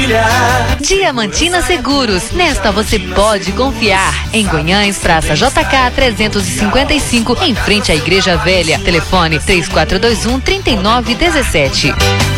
brilhar. Diamantina Seguros, nesta você pode confiar. Em Goiânia, Praça JK 355, em frente à Igreja Velha. Telefone 3421-3917.